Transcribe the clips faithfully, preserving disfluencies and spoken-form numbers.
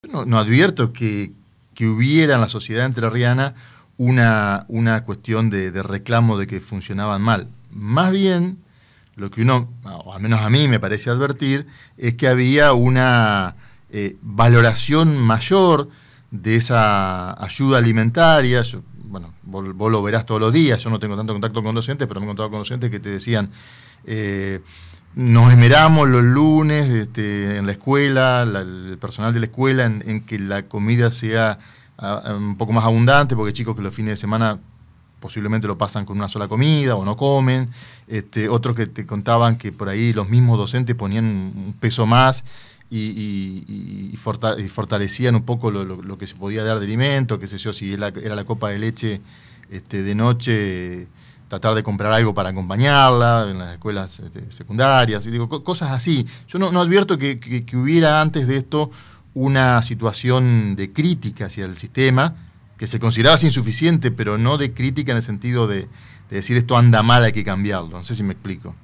no, no advierto que, que hubiera en la sociedad entrerriana una, una cuestión de, de reclamo de que funcionaban mal. Más bien, lo que uno, o al menos a mí me parece advertir, es que había una eh, valoración mayor de esa ayuda alimentaria. Yo, bueno, vos, vos lo verás todos los días, yo no tengo tanto contacto con docentes, pero me he encontrado con docentes que te decían, eh, nos esmeramos los lunes este, en la escuela, la, el personal de la escuela, en, en que la comida sea a, a un poco más abundante, porque hay chicos que los fines de semana posiblemente lo pasan con una sola comida o no comen. Este, otros que te contaban que por ahí los mismos docentes ponían un peso más y, y, y, forta, y fortalecían un poco lo, lo, lo que se podía dar de alimento, qué sé yo, si era, era la copa de leche este, de noche, tratar de comprar algo para acompañarla en las escuelas este, secundarias, y digo, co cosas así. Yo no, no advierto que, que, que hubiera antes de esto una situación de crítica hacia el sistema, que se consideraba insuficiente, pero no de crítica en el sentido de, de decir esto anda mal, hay que cambiarlo. No sé si me explico.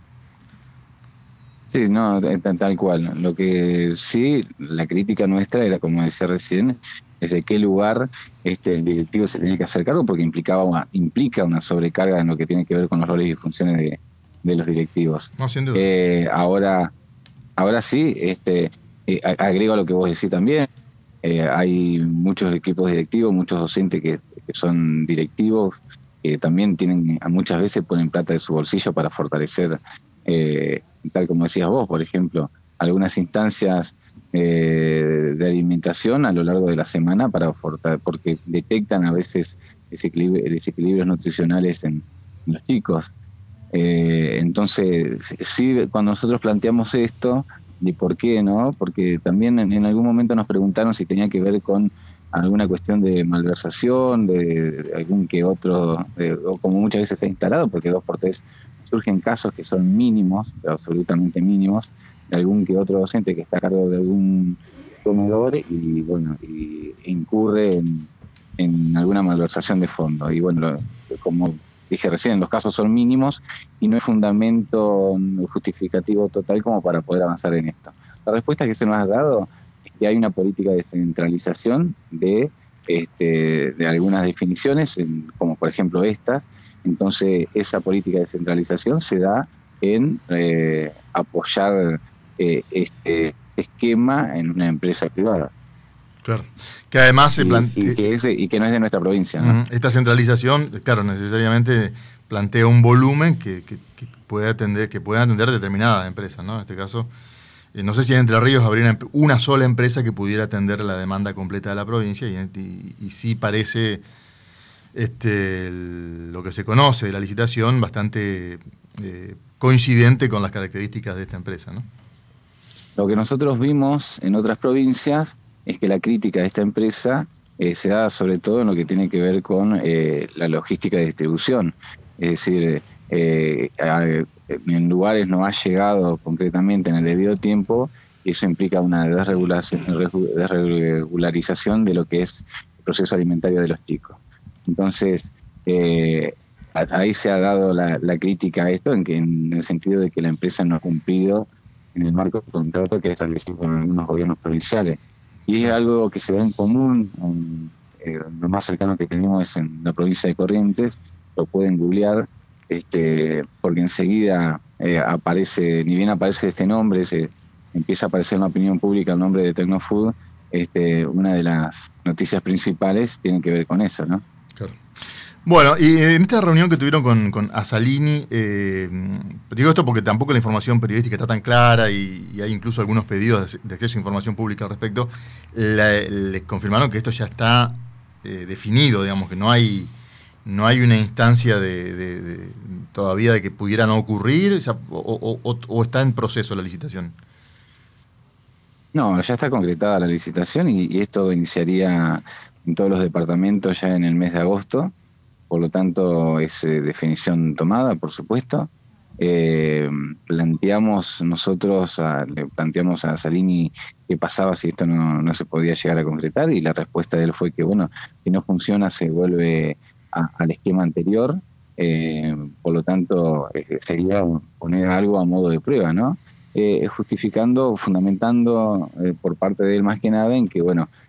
Sí, no, tal, tal cual. Lo que sí, la crítica nuestra era, como decía recién, es de qué lugar este, el directivo se tenía que hacer cargo, porque implicaba una, implica una sobrecarga en lo que tiene que ver con los roles y funciones de, de los directivos. No, sin duda. Eh, ahora, ahora sí, este, eh, agrego a lo que vos decís también. Eh, hay muchos equipos directivos, muchos docentes que, que son directivos, que también tienen, muchas veces ponen plata de su bolsillo para fortalecer, eh, tal como decías vos, por ejemplo, algunas instancias eh, de alimentación a lo largo de la semana para porque detectan a veces desequilibrio, desequilibrios nutricionales en, en los chicos. Eh, entonces, sí, cuando nosotros planteamos esto, ¿y por qué no? Porque también en, en algún momento nos preguntaron si tenía que ver con alguna cuestión de malversación, de, de algún que otro, de, o como muchas veces se ha instalado, porque dos por tres surgen casos que son mínimos, pero absolutamente mínimos, de algún que otro docente que está a cargo de algún comedor y bueno, y incurre en, en alguna malversación de fondo. Y bueno, lo, como dije recién, los casos son mínimos y no hay fundamento justificativo total como para poder avanzar en esto. La respuesta que se nos ha dado es que hay una política de descentralización de, este, de algunas definiciones, como por ejemplo estas. Entonces, esa política de descentralización se da en eh, apoyar eh, este esquema en una empresa privada. Claro. Que además se Y, y, plantea. que ese, y que no es de nuestra provincia, ¿no? Uh, esta centralización, claro, necesariamente plantea un volumen que, que, que puede atender, que puede atender determinadas empresas, ¿no? En este caso, eh, no sé si en Entre Ríos habría una, una sola empresa que pudiera atender la demanda completa de la provincia, y, y, y sí parece este, el, lo que se conoce de la licitación bastante eh, coincidente con las características de esta empresa, ¿no? Lo que nosotros vimos en otras provincias es que la crítica de esta empresa eh, se da sobre todo en lo que tiene que ver con eh, la logística de distribución. Es decir, eh, a, en lugares no ha llegado concretamente en el debido tiempo y eso implica una desregulación, desregularización de lo que es el proceso alimentario de los chicos. Entonces, eh, ahí se ha dado la, la crítica a esto, en, que, en el sentido de que la empresa no ha cumplido en el marco del contrato que es establecido con algunos gobiernos provinciales. Y es algo que se da en común, en, eh, lo más cercano que tenemos es en la provincia de Corrientes, lo pueden googlear, este, porque enseguida eh, aparece, ni bien aparece este nombre, se empieza a aparecer en la opinión pública el nombre de Tecnofood, este, una de las noticias principales tiene que ver con eso, ¿no? Claro. Bueno, y en esta reunión que tuvieron con, con Asalini, eh, digo esto porque tampoco la información periodística está tan clara y, y hay incluso algunos pedidos de, de acceso a información pública al respecto, les le confirmaron que esto ya está eh, definido, digamos, que no hay, no hay una instancia de, de, de todavía de que pudiera no ocurrir, o, sea, o, o, o está en proceso la licitación. No, ya está concretada la licitación y, y esto iniciaría en todos los departamentos ya en el mes de agosto. Por lo tanto, es eh, definición tomada, por supuesto. Eh, planteamos nosotros, a, le planteamos a Salini qué pasaba si esto no, no se podía llegar a concretar y la respuesta de él fue que, bueno, si no funciona se vuelve a, al esquema anterior. Eh, por lo tanto, eh, sería poner algo a modo de prueba, ¿no? Eh, justificando, fundamentando eh, por parte de él más que nada en que, bueno,